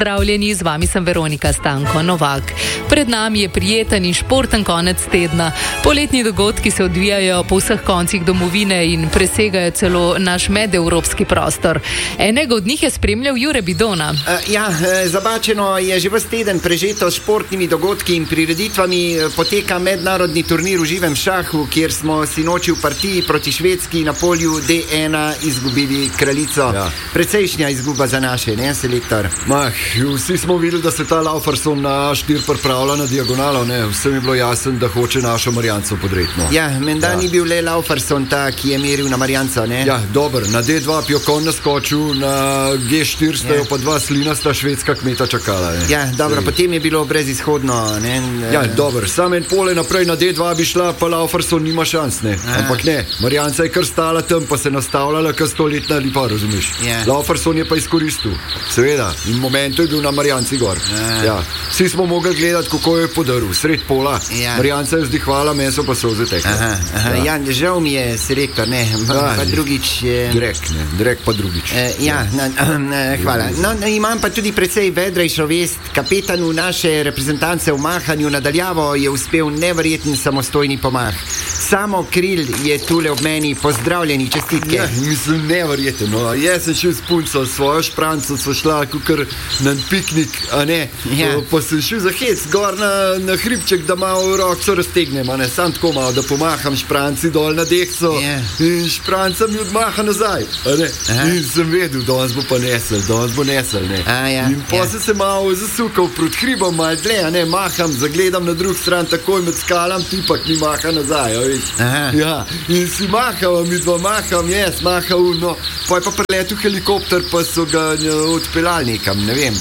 pozdravljeni, z vami sem Veronika Stanko Novak. Pred nami je prijeten in športen konec tedna. Poletni dogodki se odvijajo po vseh koncih domovine in presegajo celo naš medevropski prostor. Enega od njih je spremljal Jure Bidona. Zabačeno je že ves teden prežeto s športnimi dogodki in prireditvami. Poteka mednarodni turnir v živem šahu, kjer smo sinoči v partiji proti Švedski na polju D1 izgubili kraljico. Ja. Precejšnja izguba za naše, ne, selektor? Vsi smo videli, da se ta Lauferson na štir pripravlja na diagonalo, ne. Vsem je bilo jasno, da hoče našo Marjanco podretno. Menda ni bil le Lauferson ta, ki je meril na Marjanco, ne? Dober, na D2 je kon naskočil, na G4 sta jo pa dva slinasta švedska kmeta čakala, ne. Potem je bilo brezizhodno, ne? Dober, sam en pole naprej na D2 bi šla, pa Lauferson nima šans, ne. Ampak ne, Marjanca je kar stala tam, pa se nastavljala kar 100-letna lipa, razumeš? Lauferson je pa izkoristil, seveda, in momentu je bil na Marjanci gor. Vsi smo mogli gledati, kako je podaril, sred pola. Marjanca je vzdihvala, meso pa so vzetekla. Žal mi je selektor, ne, pa drugič Drek pa drugič. Hvala. Imam pa tudi precej vedrejšo vest. Kapetanu naše reprezentance v mahanju nadaljavo je uspel neverjeten samostojni pomah. Samo Kril je tule ob meni, pozdravljeni, čestitke. Mislim, neverjeten, no. Jaz sem šel s punco, svojo špranco, so šla kukar na piknik, a ne. Pa sem šel za hec, gor na hribček, da malo rokco raztegnem, a ne, sam tako malo, da pomaham špranci dol na dekco in špranca mi odmaha nazaj, a ne. In sem vedel, danes bo pa nesel, ne. In pa sem se malo zasukal proti hribom, malo dlje, a ne, maham, zagledam na drug stran, takoj med skalam, tipak mi maha nazaj, a veš. In si mahal, jaz mahal, no, pa je pa preletel helikopter, pa so ga odpeljali nekam, ne vem,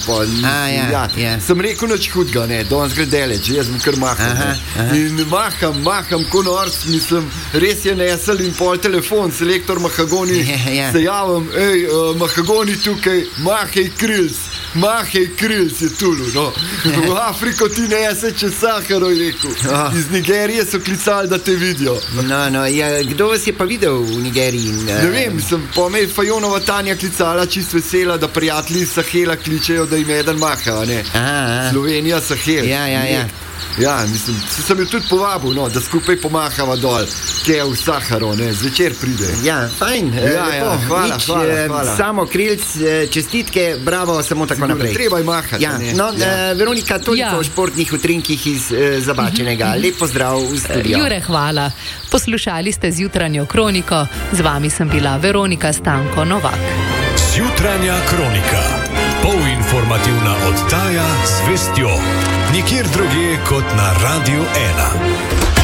sem rekel nič hudga, ne, danes gre deleč, jaz bom kar mahal, in maham, ko norc, mislim, res je nesel in pol telefon, selektor Mahagoni, se javim, Mahagoni tukaj, Mahej Krils je tulu, no. V Afriko ti nese čez Saharo, je rekel. Iz Nigerije so klicali, da te vidijo. Kdo vas je pa videl v Nigeriji? Ne vem, pa me je Fajonova Tanja klicala, čist vesela, da prijatelji iz Sahela kličejo, da im eden maha, ne. Slovenija, Sahel. Mislim, sem jo tudi povabil, no, da skupaj pomahava dol, kje je v Saharo, ne, zvečer pride. Fajn, hvala. Samo Krilc, čestitke, bravo, samo tako naprej. Treba je mahati. Veronika, toliko o športnih utrinkih iz Zabačenega. Lep pozdrav v studio. Jure, hvala. Poslušali ste Zjutranjo kroniko, z vami sem bila Veronika Stanko Novak. Zjutranja kronika. Polinformativna oddaja z vestjo. Nikjer drugje kot na Radiu 1.